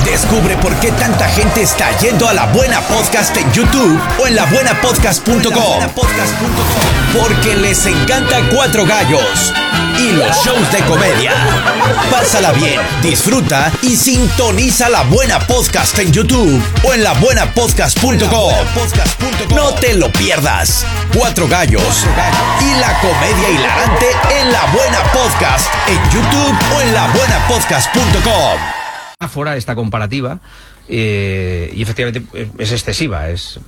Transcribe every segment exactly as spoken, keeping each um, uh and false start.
Descubre por qué tanta gente está yendo a La Buena Podcast en YouTube o en la buena podcast punto com. Porque les encanta Cuatro Gallos y los shows de comedia. Pásala bien, disfruta y sintoniza La Buena Podcast en YouTube o en la buena podcast punto com. No te lo pierdas. Cuatro Gallos y la comedia hilarante en La Buena Podcast en YouTube o en la buena podcast punto com. Fuera esta comparativa eh, y efectivamente es excesiva, es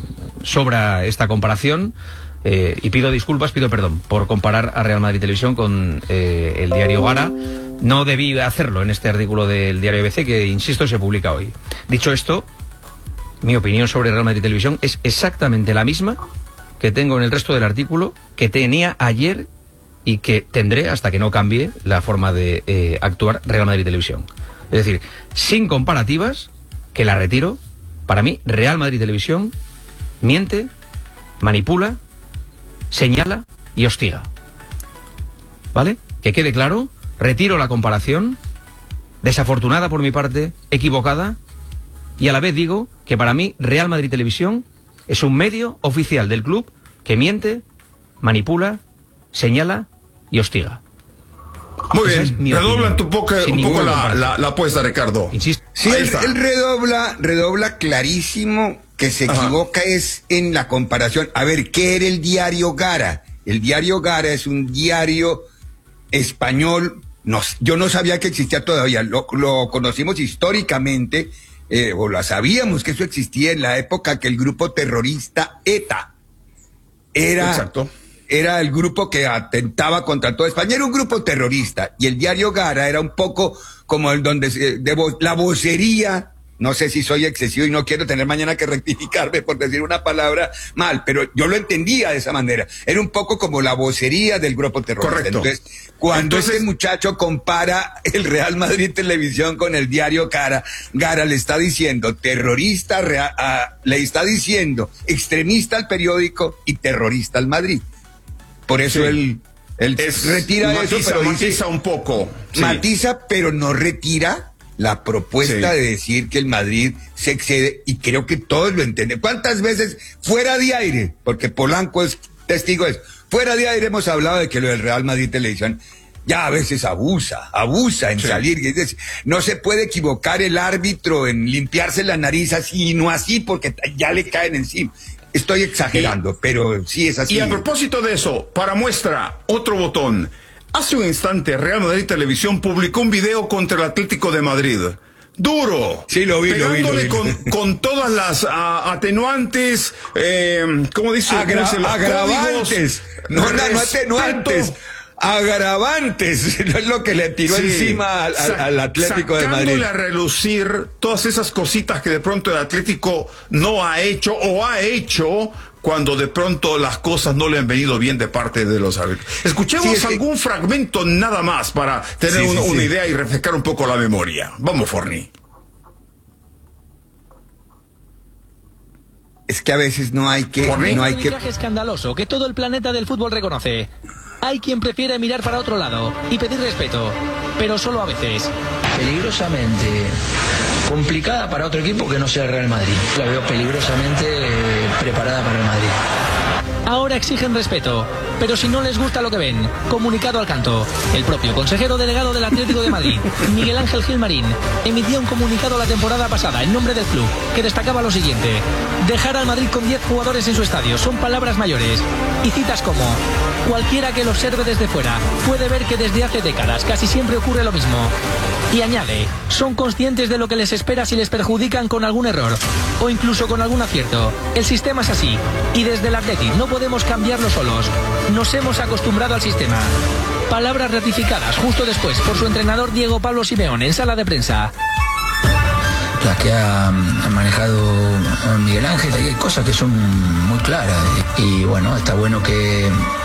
sobra esta comparación eh, y pido disculpas, pido perdón por comparar a Real Madrid Televisión con eh, el diario Gara. No debí hacerlo en este artículo del diario A B C que, insisto, se publica hoy. Dicho esto, mi opinión sobre Real Madrid Televisión es exactamente la misma que tengo en el resto del artículo, que tenía ayer y que tendré hasta que no cambie la forma de eh, actuar Real Madrid Televisión. Es decir, sin comparativas, que la retiro. Para mí, Real Madrid Televisión miente, manipula, señala y hostiga. ¿Vale? Que quede claro, retiro la comparación, desafortunada por mi parte, equivocada, y a la vez digo que para mí Real Madrid Televisión es un medio oficial del club que miente, manipula, señala y hostiga. Muy bien, redobla tu poco, un poco la, la, la apuesta, Ricardo. Insisto. Sí, él, él redobla, redobla clarísimo que se Ajá. equivoca es en la comparación. A ver, ¿qué era el diario Gara? El diario Gara es un diario español. No, yo no sabía que existía todavía, lo, lo conocimos históricamente, eh, o lo sabíamos que eso existía en la época que el grupo terrorista ETA era... Exacto. Era el grupo que atentaba contra toda España, era un grupo terrorista, y el diario Gara era un poco como el donde se, de vo, la vocería, no sé si soy excesivo y no quiero tener mañana que rectificarme por decir una palabra mal, pero yo lo entendía de esa manera, era un poco como la vocería del grupo terrorista. Correcto. Entonces, cuando Entonces, este muchacho compara el Real Madrid Televisión con el diario Gara, Gara le está diciendo terrorista, rea, a, le está diciendo extremista al periódico y terrorista al Madrid. Por eso sí. él, él es, retira matiza, eso, pero matiza dice, un poco. Sí. Matiza, pero no retira la propuesta sí. de decir que el Madrid se excede, y creo que todos lo entienden. ¿Cuántas veces fuera de aire? Porque Polanco es testigo de eso. Fuera de aire hemos hablado de que lo del Real Madrid Televisión ya a veces abusa, abusa en sí. salir. Es decir, no se puede equivocar el árbitro en limpiarse la nariz así y no así porque ya le caen encima. Estoy exagerando, y, pero sí es así. Y a propósito de eso, para muestra, otro botón. Hace un instante, Real Madrid Televisión publicó un video contra el Atlético de Madrid. Duro. Sí, lo vi, lo vi, lo vi. Con, con todas las uh, atenuantes, eh, ¿cómo dice? Agra ¿cómo dice? Agravantes. No, no, no atenuantes. Agravantes, es lo que le tiró sí, encima al, al, al Atlético de Madrid. Sacándole a relucir todas esas cositas que de pronto el Atlético no ha hecho o ha hecho cuando de pronto las cosas no le han venido bien de parte de los árbitros. Escuchemos sí, algún que... fragmento nada más para tener sí, un, sí, una sí. idea y refrescar un poco la memoria. Vamos, Forni. Es que a veces no hay que... Forni. No hay un que... escandaloso que todo el planeta del fútbol reconoce. Hay quien prefiere mirar para otro lado y pedir respeto, pero solo a veces. Peligrosamente complicada para otro equipo que no sea el Real Madrid. La veo peligrosamente eh, preparada para el Madrid. Ahora exigen respeto, pero si no les gusta lo que ven, comunicado al canto. El propio consejero delegado del Atlético de Madrid, Miguel Ángel Gilmarín, emitía un comunicado la temporada pasada en nombre del club que destacaba lo siguiente: dejar al Madrid con diez jugadores en su estadio son palabras mayores. Y citas como: cualquiera que lo observe desde fuera puede ver que desde hace décadas casi siempre ocurre lo mismo. Y añade, son conscientes de lo que les espera si les perjudican con algún error o incluso con algún acierto. El sistema es así y desde el Atleti no podemos cambiarlo solos. Nos hemos acostumbrado al sistema. Palabras ratificadas justo después por su entrenador Diego Pablo Simeone en sala de prensa. Las que ha manejado Miguel Ángel, hay cosas que son muy claras y bueno, está bueno que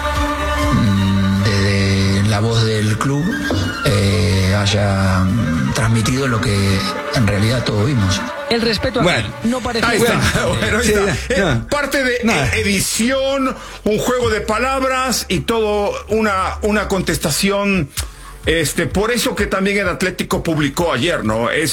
desde la voz del club eh, haya transmitido lo que en realidad todos vimos. El respeto a bueno, él no parece... Ahí está, bueno, ahí sí, está. no, Eh, parte de no. edición, un juego de palabras y todo una, una contestación. Este, por eso que también el Atlético publicó ayer, ¿no? Es